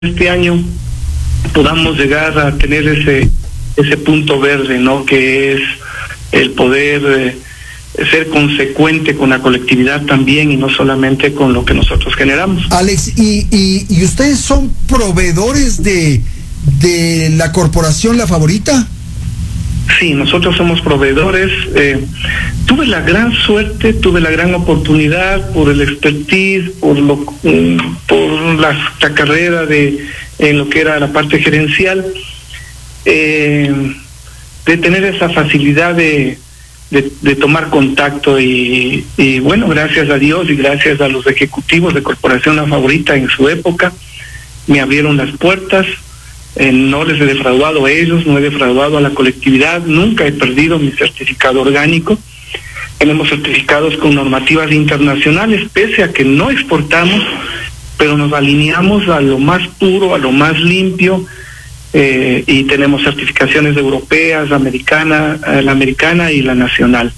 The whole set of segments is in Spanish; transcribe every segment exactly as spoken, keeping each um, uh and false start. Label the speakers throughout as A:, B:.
A: este año podamos llegar a tener ese ese punto verde, ¿no? Que es el poder eh, ser consecuente con la colectividad también y no solamente con lo que nosotros generamos.
B: Alex, ¿y, y, y ustedes son proveedores de, de la corporación La Favorita?
A: Sí, nosotros somos proveedores. Eh, tuve la gran suerte, tuve la gran oportunidad por el expertise, por lo, por la, la carrera de en lo que era la parte gerencial, eh, de tener esa facilidad de, de, de tomar contacto y, y bueno, gracias a Dios y gracias a los ejecutivos de Corporación La Favorita en su época, me abrieron las puertas. Eh, no les he defraudado a ellos, no he defraudado a la colectividad, nunca he perdido mi certificado orgánico. Tenemos certificados con normativas internacionales, pese a que no exportamos, pero nos alineamos a lo más puro, a lo más limpio, eh, y tenemos certificaciones europeas, americana, eh, la americana y la nacional.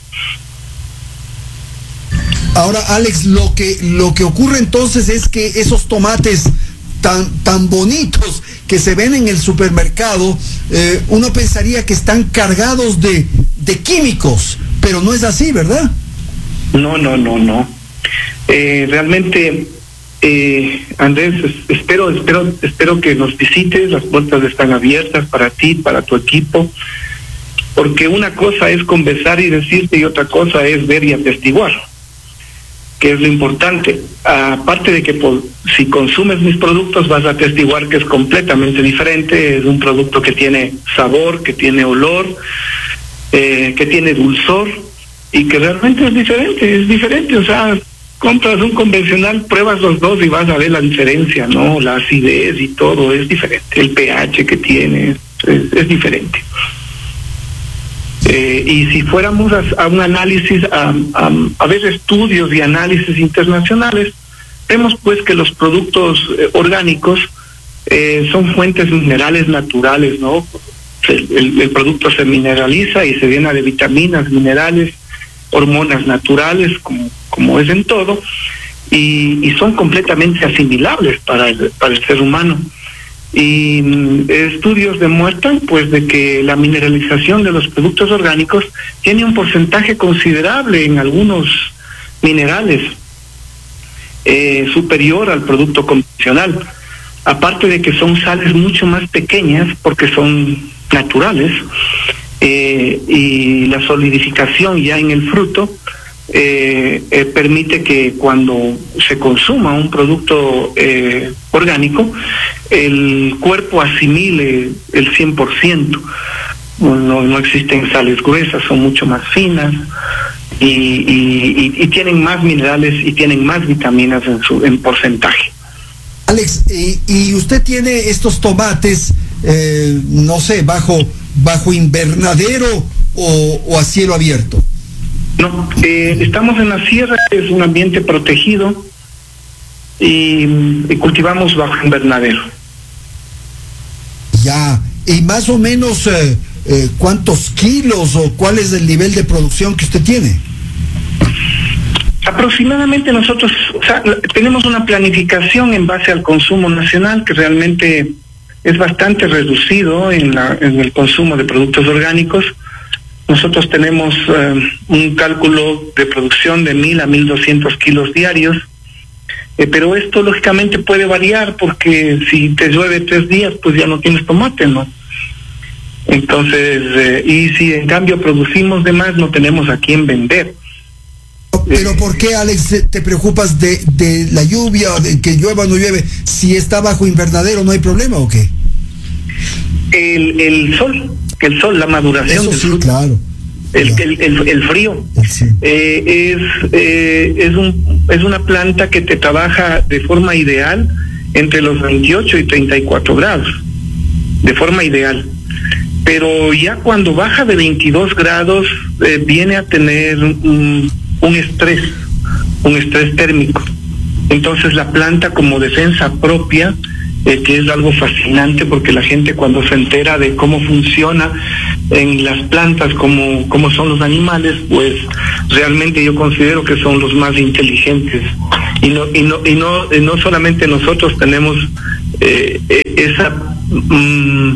B: Ahora, Alex, lo que lo que ocurre entonces es que esos tomates tan tan bonitos que se ven en el supermercado, eh, uno pensaría que están cargados de, de químicos, pero no es así, ¿verdad?
A: No, no, no, no. Eh, realmente, eh, Andrés, espero, espero, espero que nos visites. Las puertas están abiertas para ti, para tu equipo, porque una cosa es conversar y decirte y otra cosa es ver y atestiguar, que es lo importante. Aparte de que por, si consumes mis productos vas a atestiguar que es completamente diferente, es un producto que tiene sabor, que tiene olor, eh, que tiene dulzor y que realmente es diferente, es diferente, o sea, compras un convencional, pruebas los dos y vas a ver la diferencia, ¿no? La acidez y todo es diferente, el pH que tiene es, es diferente. Eh, y si fuéramos a, a un análisis, a, a, a ver estudios y análisis internacionales, vemos pues que los productos eh, orgánicos eh, son fuentes minerales naturales, ¿no? El, el, el producto se mineraliza y se llena de vitaminas, minerales, hormonas naturales, como, como es en todo, y, y son completamente asimilables para el, para el ser humano. Y mm, estudios demuestran pues de que la mineralización de los productos orgánicos tiene un porcentaje considerable en algunos minerales, eh, superior al producto convencional, aparte de que son sales mucho más pequeñas porque son naturales, eh, y la solidificación ya en el fruto eh, eh, permite que cuando se consuma un producto eh, orgánico, el cuerpo asimile el cien por ciento. No, no existen sales gruesas, son mucho más finas y, y, y, y tienen más minerales y tienen más vitaminas en su en porcentaje.
B: Alex, y, y usted tiene estos tomates, eh, no sé, bajo bajo invernadero o, o a cielo abierto.
A: No, eh, estamos en la sierra, es un ambiente protegido y, y cultivamos bajo invernadero.
B: Ya, y más o menos eh, eh, ¿cuántos kilos o cuál es el nivel de producción que usted tiene?
A: Aproximadamente nosotros, o sea, tenemos una planificación en base al consumo nacional que realmente es bastante reducido en, la, en el consumo de productos orgánicos. Nosotros tenemos eh, un cálculo de producción de mil a mil doscientos kilos diarios, eh, pero esto lógicamente puede variar porque si te llueve tres días, pues ya no tienes tomate, ¿no? Entonces, eh, y si en cambio producimos de más, no tenemos a quién vender.
B: Pero ¿por qué, Alex, te preocupas de, de la lluvia, de que llueva o no llueve? Si está bajo invernadero, ¿no hay problema o qué?
A: El, el sol, el sol, la maduración.
B: Eso
A: del
B: sí,
A: fruto.
B: claro.
A: El, el, el, el frío.
B: Sí.
A: Eh, es, eh, es, un, es una planta que te trabaja de forma ideal entre los veintiocho y treinta y cuatro grados, de forma ideal. Pero ya cuando baja de veintidós grados, eh, viene a tener un, un estrés, un estrés térmico. Entonces la planta, como defensa propia, eh, que es algo fascinante porque la gente cuando se entera de cómo funciona en las plantas, cómo, cómo son los animales, pues realmente yo considero que son los más inteligentes. Y no, y no, y no, y no solamente nosotros tenemos eh, esa, mm,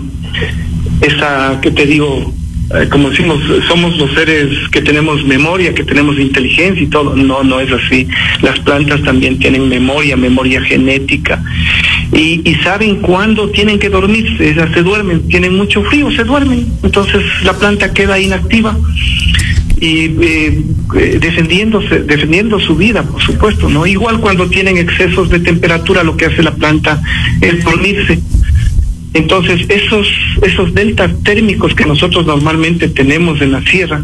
A: esa, ¿qué te digo? Eh, como decimos, somos los seres que tenemos memoria, que tenemos inteligencia y todo. No, no es así. Las plantas también tienen memoria, memoria genética. Y, y saben cuándo tienen que dormirse, ellas se duermen, tienen mucho frío, se duermen. Entonces la planta queda inactiva y eh, eh, defendiéndose, defendiendo su vida, por supuesto, ¿no? Igual cuando tienen excesos de temperatura, lo que hace la planta es dormirse. Entonces, esos esos deltas térmicos que nosotros normalmente tenemos en la sierra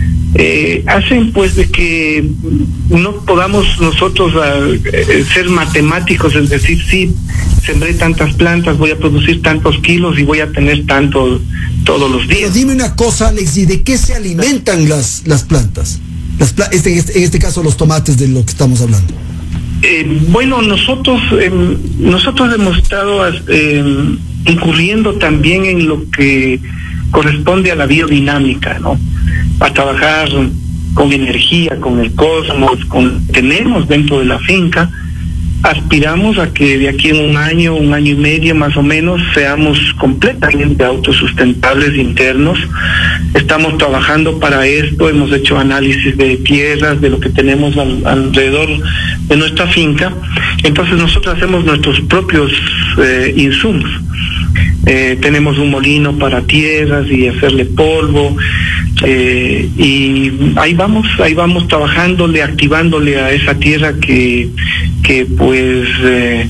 A: eh, hacen pues de que no podamos nosotros uh, ser matemáticos, es decir, sí, sembré tantas plantas, voy a producir tantos kilos y voy a tener tanto todos los días.
B: Pero dime una cosa, Alex, ¿y de qué se alimentan las las plantas? Las pla este, este, en este caso los tomates, de lo que estamos hablando.
A: Eh, bueno, nosotros eh, nosotros hemos estado eh, incurriendo también en lo que corresponde a la biodinámica, ¿no? A trabajar con energía, con el cosmos, con tenemos dentro de la finca. Aspiramos a que de aquí en un año, un año y medio más o menos, seamos completamente autosustentables internos. Estamos trabajando para esto, hemos hecho análisis de tierras, de lo que tenemos al, alrededor de nuestra finca. Entonces nosotros hacemos nuestros propios eh, insumos. Eh, tenemos un molino para tierras y hacerle polvo. Eh, y ahí vamos, ahí vamos trabajándole, activándole a esa tierra que, que pues eh,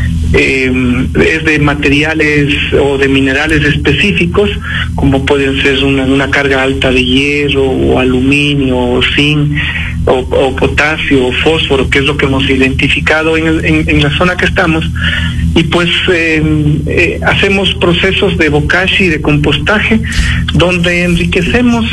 A: eh, es de materiales o de minerales específicos, como pueden ser una, una carga alta de hierro o aluminio o zinc o, o potasio o fósforo, que es lo que hemos identificado en, el, en, en la zona que estamos. Y pues eh, eh, hacemos procesos de bokashi, de compostaje, donde enriquecemos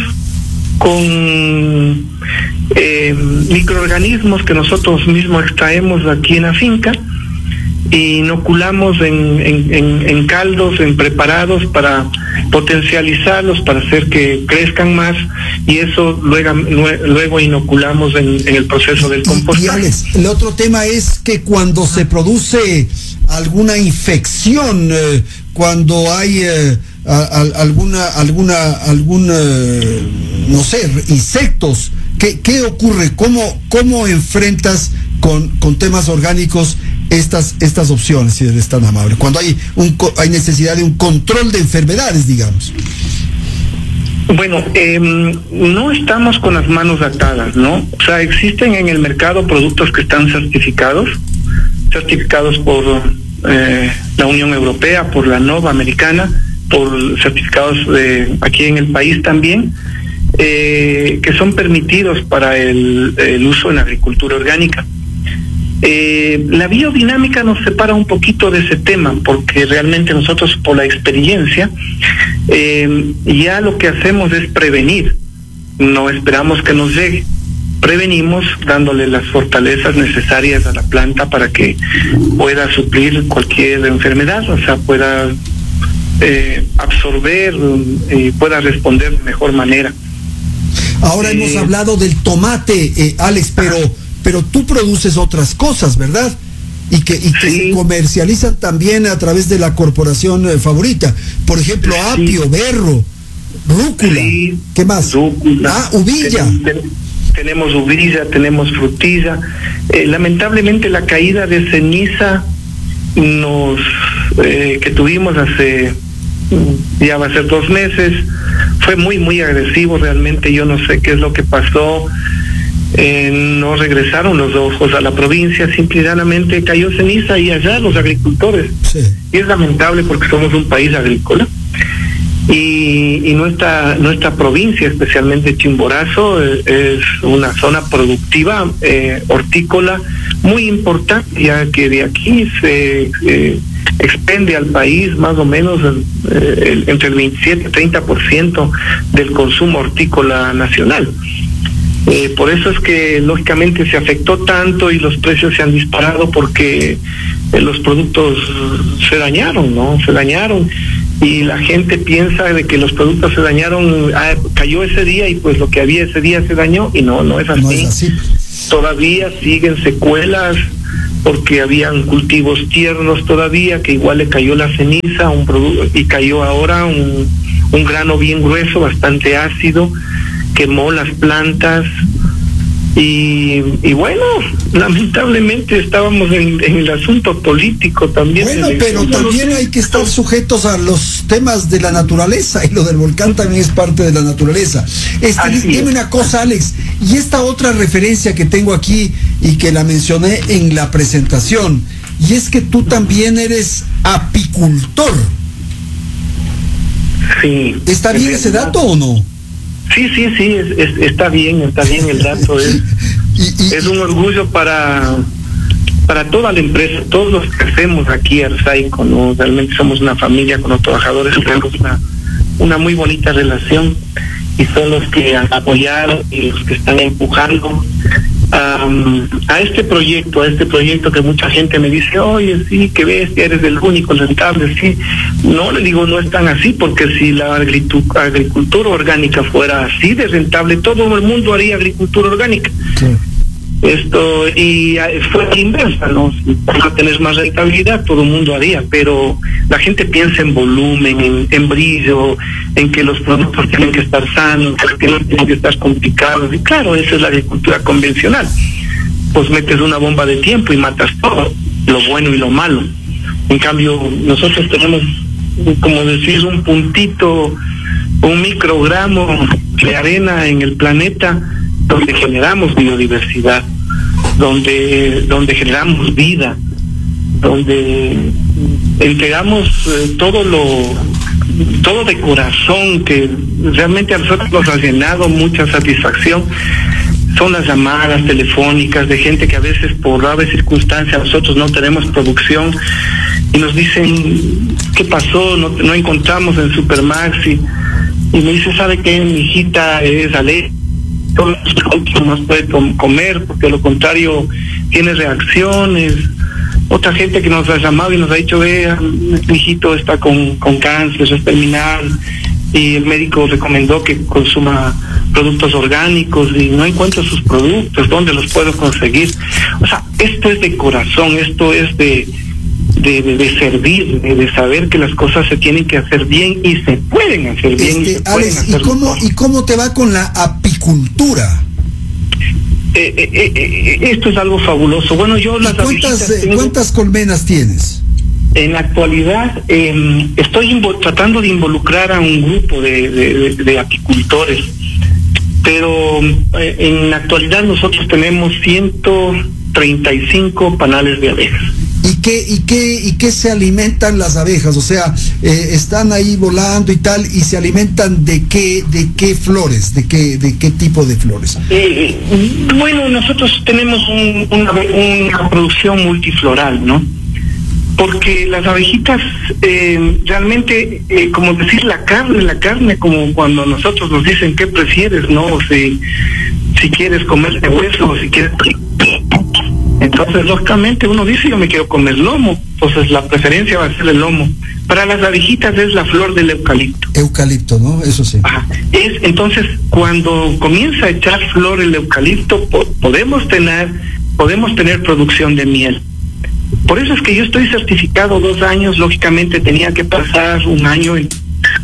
A: con eh, microorganismos que nosotros mismos extraemos aquí en la finca e inoculamos en, en, en, en caldos, en preparados para potencializarlos, para hacer que crezcan más, y eso luego, luego inoculamos en, en el proceso del compostaje.
B: Y, y Alex, el otro tema es que cuando se produce alguna infección, eh, cuando hay eh, a, a, alguna, alguna, algún, eh, no sé, insectos, ¿qué, qué ocurre? ¿Cómo, cómo enfrentas con, con temas orgánicos estas, estas opciones, si eres tan amable? Cuando hay, un, hay necesidad de un control de enfermedades, digamos.
A: Bueno, eh, no estamos con las manos atadas, ¿no? O sea, existen en el mercado productos que están certificados, certificados por eh, la Unión Europea, por la NOVA americana, por certificados de aquí en el país también, eh, que son permitidos para el, el uso en agricultura orgánica. Eh, la biodinámica nos separa un poquito de ese tema, porque realmente nosotros, por la experiencia, eh, ya lo que hacemos es prevenir, no esperamos que nos llegue. Prevenimos dándole las fortalezas necesarias a la planta para que pueda suplir cualquier enfermedad, o sea, pueda eh, absorber y eh, pueda responder de mejor manera.
B: Ahora
A: eh,
B: hemos hablado del tomate, eh, Alex, pero pero tú produces otras cosas, ¿verdad? Y que, y que sí. se comercializan también a través de la corporación eh, favorita. Por ejemplo, apio, sí. berro, rúcula. Sí. ¿Qué más?
A: Rúcula.
B: Ah, uvilla.
A: Ten, tenemos uvilla, tenemos frutilla. Eh, lamentablemente la caída de ceniza nos eh, que tuvimos hace ya va a ser dos meses fue muy muy agresivo. Realmente yo no sé qué es lo que pasó. Eh, no regresaron los ojos a la provincia, simplemente cayó ceniza y allá los agricultores. Sí. Y es lamentable porque somos un país agrícola y, y nuestra nuestra provincia, especialmente Chimborazo, eh, es una zona productiva eh, hortícola muy importante, ya que de aquí se eh, expende al país más o menos eh, el, entre el veintisiete y treinta por ciento del consumo hortícola nacional. Eh, por eso es que lógicamente se afectó tanto y los precios se han disparado, porque eh, los productos se dañaron, ¿no? Se dañaron y la gente piensa de que los productos se dañaron, ah, cayó ese día y pues lo que había ese día se dañó, y no, no es así.
B: No es así.
A: Todavía siguen secuelas porque habían cultivos tiernos todavía, que igual le cayó la ceniza un producto, y cayó ahora un, un grano bien grueso, bastante ácido, quemó las plantas. Y, y bueno, lamentablemente estábamos en, en el asunto político también.
B: Bueno, pero también hay que estar sujetos a los temas de la naturaleza, y lo del volcán también es parte de la naturaleza. Este, dime una cosa, Alex, y esta otra referencia que tengo aquí y que la mencioné en la presentación, y es que tú también eres apicultor.
A: Sí.
B: ¿Está bien ese dato o no?
A: Sí, sí, sí, es, es, está bien, está bien el dato. Es, y, y, es un orgullo para para toda la empresa, todos los que hacemos aquí Arsaico, ¿no? Realmente somos una familia con los trabajadores, tenemos una, una muy bonita relación, y son los que han apoyado y los que están empujando um, a este proyecto, a este proyecto que mucha gente me dice, oye, sí, que bestia, eres el único rentable, sí. No, le digo, no es tan así, porque si la agricultura orgánica fuera así de rentable, todo el mundo haría agricultura orgánica. Sí. Esto, y fue la inversa, ¿no? Si para tener más rentabilidad, todo el mundo haría, pero la gente piensa en volumen, en, en brillo, en que los productos tienen que estar sanos, que no tienen que estar complicados, y claro, esa es la agricultura convencional. Pues metes una bomba de tiempo y matas todo, lo bueno y lo malo. En cambio, nosotros tenemos, como decir, un puntito, un microgramo de arena en el planeta, donde generamos biodiversidad, donde donde generamos vida, donde entregamos eh, todo lo todo de corazón, que realmente a nosotros nos ha llenado mucha satisfacción. Son las llamadas telefónicas de gente que a veces por graves circunstancias nosotros no tenemos producción y nos dicen, ¿qué pasó? No, no encontramos en Supermaxi. Y me dice, ¿sabe qué? Mi hijita es alérgica, no nos puede comer, porque de lo contrario tiene reacciones. Otra gente que nos ha llamado y nos ha dicho, vea, mi hijito está con, con cáncer, es terminal, y el médico recomendó que consuma productos orgánicos y no encuentro sus productos, ¿dónde los puedo conseguir? O sea, esto es de corazón, esto es de de, de, de servir, de, de saber que las cosas se tienen que hacer bien y se pueden hacer bien.
B: Este,
A: y se
B: Alex,
A: hacer
B: ¿y cómo, ¿y cómo te va con la apicultura?
A: Eh, eh, eh, esto es algo fabuloso. Bueno, yo las
B: ¿Cuántas, eh,
A: tengo...
B: ¿Cuántas colmenas tienes?
A: En la actualidad eh, estoy tratando de involucrar a un grupo de, de, de, de apicultores, pero eh, en la actualidad nosotros tenemos ciento treinta y cinco panales de abejas.
B: ¿Y qué, y qué, y qué se alimentan las abejas? O sea, eh, están ahí volando y tal, y se alimentan de qué, de qué flores, de qué, de qué tipo de flores.
A: Eh, bueno, nosotros tenemos un, una, una producción multifloral, ¿no? Porque las abejitas eh, realmente, eh, como decir la carne, la carne, como cuando nosotros nos dicen qué prefieres, ¿no? O si, si quieres comer de hueso o si quieres... Entonces, lógicamente, uno dice, yo me quiero comer lomo, entonces la preferencia va a ser el lomo. Para las abejitas es la flor del eucalipto.
B: Eucalipto, ¿no? Eso sí.
A: Ajá. Es, entonces, cuando comienza a echar flor el eucalipto, po podemos tener, podemos tener producción de miel. Por eso es que yo estoy certificado dos años, lógicamente tenía que pasar un año en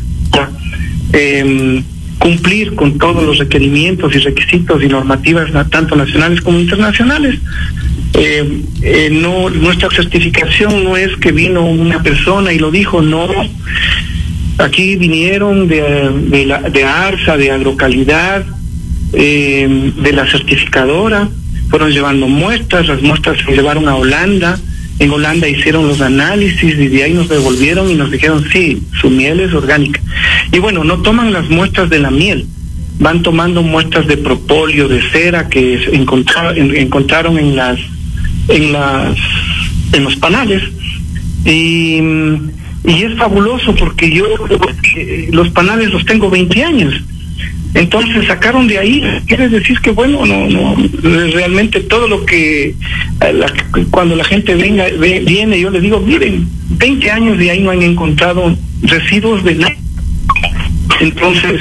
A: eh, cumplir con todos los requerimientos y requisitos y normativas, tanto nacionales como internacionales. Eh, eh, no, nuestra certificación no es que vino una persona y lo dijo, no. Aquí vinieron de, de, la, de ARSA, de Agrocalidad, eh, de la certificadora, fueron llevando muestras, las muestras se llevaron a Holanda, en Holanda hicieron los análisis y de ahí nos devolvieron y nos dijeron, sí, su miel es orgánica. Y bueno, no toman las muestras de la miel, van tomando muestras de propóleo, de cera que encontraron, encontraron en las en las en los panales y, y es fabuloso porque yo eh, los panales los tengo veinte años, entonces sacaron de ahí, quiere decir que bueno, no no realmente todo lo que la, cuando la gente venga ve, viene, yo les digo, miren, veinte años de ahí no han encontrado residuos de nada. Entonces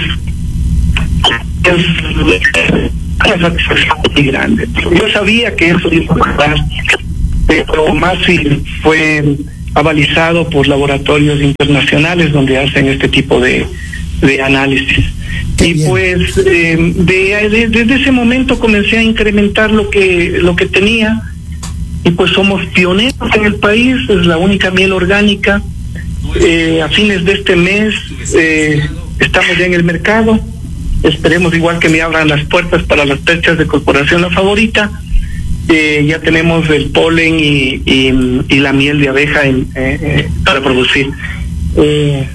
A: es una satisfacción muy grande. Yo sabía que eso iba a pasar pero más si fue avalizado por laboratorios internacionales donde hacen este tipo de, de análisis.
B: Qué
A: y
B: bien.
A: pues eh, de, de, desde ese momento comencé a incrementar lo que lo que tenía, y pues somos pioneros en el país, es la única miel orgánica. Eh, a fines de este mes eh, estamos ya en el mercado, esperemos igual que me abran las puertas para las fechas de Corporación La Favorita. Eh, ya tenemos el polen y, y, y la miel de abeja en, eh, eh, para producir. Eh,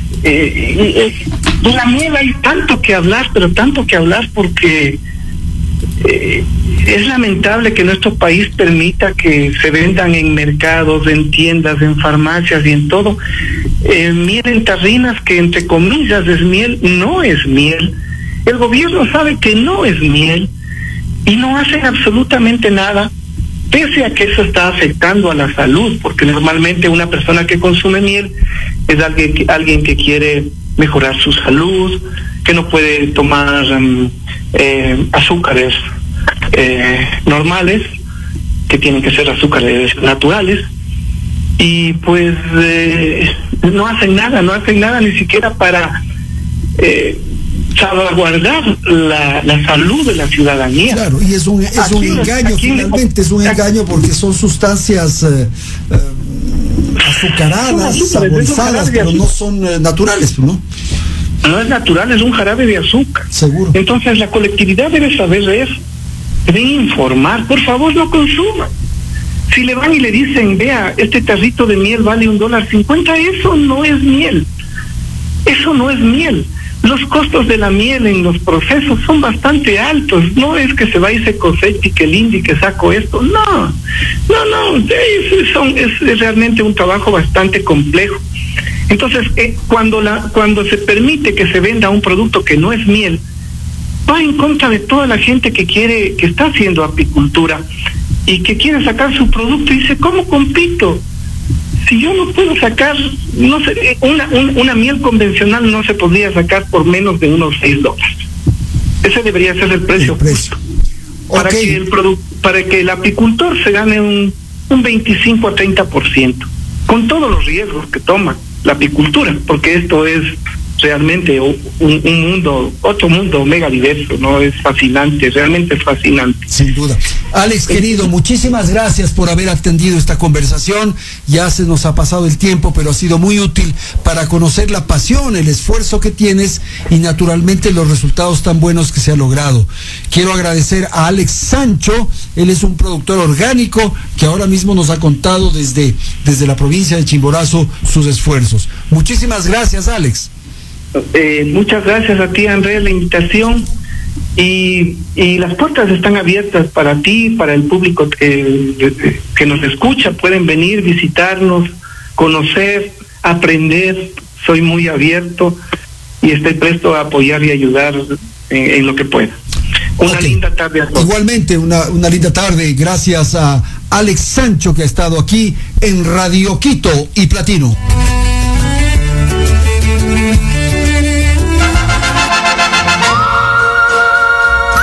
A: eh, de la miel hay tanto que hablar, pero tanto que hablar porque eh, es lamentable que nuestro país permita que se vendan en mercados, en tiendas, en farmacias y en todo eh, miel en tarrinas que entre comillas es miel, no es miel. El gobierno sabe que no es miel y no hacen absolutamente nada, pese a que eso está afectando a la salud, porque normalmente una persona que consume miel es alguien que, alguien que quiere mejorar su salud, que no puede tomar um, eh, azúcares eh, normales, que tienen que ser azúcares naturales, y pues eh, no hacen nada, no hacen nada ni siquiera para eh, salvaguardar la, la salud de la ciudadanía.
B: Claro, y es un, es
A: Aquí,
B: un engaño,
A: aquí,
B: finalmente, es un
A: aquí,
B: engaño porque son sustancias eh, eh, azucaradas,
A: son azúcares,
B: saborizadas, pero no son eh, naturales, ¿no?
A: No es natural, es un jarabe de azúcar.
B: Seguro.
A: Entonces la colectividad debe saber de eso, debe informar, por favor no consuman. Si le van y le dicen, vea, este tarrito de miel vale un dólar cincuenta, eso no es miel, eso no es miel. Los costos de la miel en los procesos son bastante altos. No es que se va y se cosecha y que el Indy que saco esto. No, no, no. Es, son, es, es realmente un trabajo bastante complejo. Entonces, eh, cuando la cuando se permite que se venda un producto que no es miel, va en contra de toda la gente que quiere, que está haciendo apicultura y que quiere sacar su producto y dice, ¿cómo compito? Si yo no puedo sacar, no sé, una, un, una miel convencional no se podría sacar por menos de unos seis dólares. Ese debería ser el precio,
B: el precio.
A: Para
B: Okay.
A: que el produ para que el apicultor se gane un, un veinticinco a treinta por ciento, con todos los riesgos que toma la apicultura, porque esto es realmente un, un mundo, otro mundo mega diverso, ¿no? Es fascinante, realmente es fascinante.
B: Sin duda. Alex, querido, muchísimas gracias por haber atendido esta conversación. Ya se nos ha pasado el tiempo, pero ha sido muy útil para conocer la pasión, el esfuerzo que tienes y naturalmente los resultados tan buenos que se ha logrado. Quiero agradecer a Alex Sancho, él es un productor orgánico que ahora mismo nos ha contado desde, desde la provincia de Chimborazo sus esfuerzos. Muchísimas gracias, Alex.
A: Eh, muchas gracias a ti, Andrés, la invitación, y, y las puertas están abiertas para ti, para el público que, que nos escucha. Pueden venir, visitarnos, conocer, aprender. Soy muy abierto y estoy presto a apoyar y ayudar en, en lo que pueda. Una
B: Okay.
A: linda tarde a todos.
B: Igualmente, una, una linda tarde. Gracias a Alex Sancho que ha estado aquí en Radio Quito y Platino.